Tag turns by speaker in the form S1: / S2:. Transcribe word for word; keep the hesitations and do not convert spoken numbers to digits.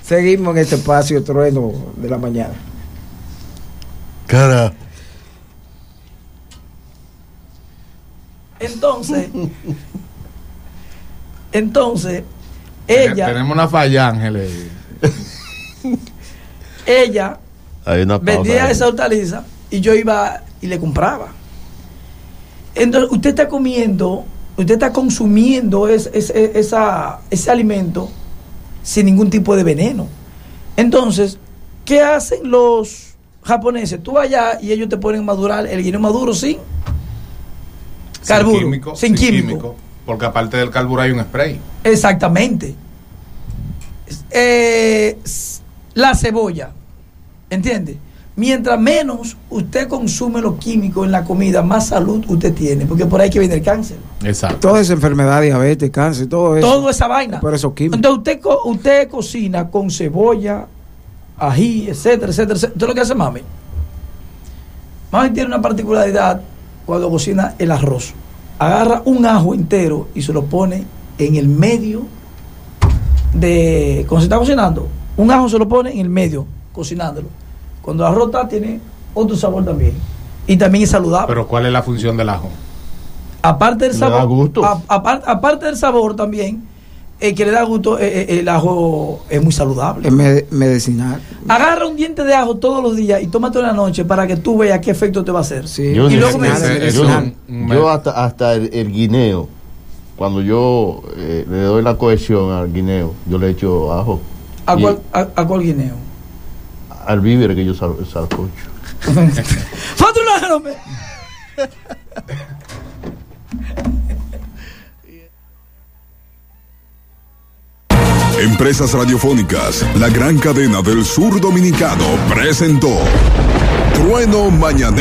S1: Seguimos en este espacio Trueno de la mañana.
S2: Cara.
S3: Entonces, entonces, ella.
S4: Tenemos una falla, Ángeles.
S3: Ella
S2: Hay una pausa
S3: vendía
S2: ahí.
S3: esa hortaliza y yo iba y le compraba. Entonces, usted está comiendo, usted está consumiendo es, es, es- esa, ese alimento sin ningún tipo de veneno. Entonces, ¿qué hacen los japoneses? Tú allá y ellos te ponen madurar el guineo maduro sin carburo,
S4: Sin químico.
S3: sin químico.
S4: Porque aparte del carburo hay un spray.
S3: Exactamente. Eh, la cebolla, ¿entiende? Mientras menos usted consume los químicos en la comida, más salud usted tiene, porque por ahí que viene el cáncer.
S4: Exacto.
S1: Toda esa enfermedad, diabetes, cáncer, todo eso.
S3: Toda esa vaina.
S1: Por eso químicos.
S3: Entonces usted, co- usted cocina con cebolla, ají, etcétera, etcétera, etcétera. ¿Usted lo que hace mami? Mami tiene una particularidad cuando cocina el arroz. Agarra un ajo entero y se lo pone en el medio de... Cuando se está cocinando, un ajo se lo pone en el medio, cocinándolo. Cuando el arroz está, tiene otro sabor también. Y también es saludable.
S4: Pero ¿cuál es la función del ajo?
S3: Aparte del
S2: Le
S3: sabor,
S2: da gusto.
S3: a- aparte, aparte del sabor también, eh, que le da gusto, eh, eh, el ajo es muy saludable.
S1: Es me- medicinal.
S3: Agarra un diente de ajo todos los días y tómate una noche para que tú veas qué efecto te va a hacer.
S1: Sí.
S2: Yo,
S3: Y
S2: ni-
S3: luego me
S4: ese-
S3: dice,
S4: ese-
S2: yo,
S4: un- un-
S2: yo hasta, hasta el, el guineo, cuando yo eh, le doy la cohesión al guineo, yo le echo ajo.
S3: ¿a
S2: Y
S3: cuál, a, a cuál guineo?
S2: al víver que yo sal, salcocho.
S3: ¡Fatulano!
S5: Empresas Radiofónicas, la gran cadena del sur dominicano, presentó Trueno Mañanero.